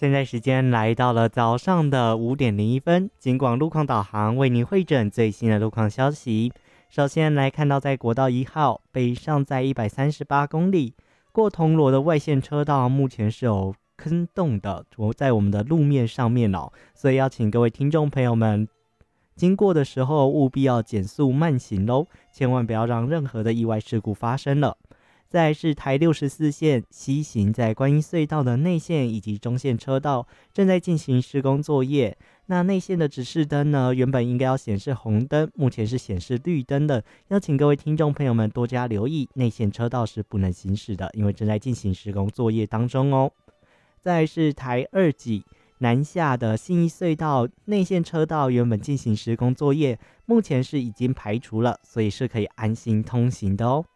现在时间来到了早上的5:01，警广路况导航为您汇整最新的路况消息。首先来看到，在国道1号北上在138公里，过铜锣的外线车道目前是有坑洞的，在我们的路面上面哦，所以要请各位听众朋友们经过的时候务必要减速慢行咯，千万不要让任何的意外事故发生了。再来是台64线西行，在观音隧道的内线以及中线车道正在进行施工作业。那内线的指示灯呢，原本应该要显示红灯，目前是显示绿灯的，要请各位听众朋友们多加留意，内线车道是不能行驶的，因为正在进行施工作业当中哦。再来是台2级南下的信义隧道内线车道原本进行施工作业，目前是已经排除了，所以是可以安心通行的哦。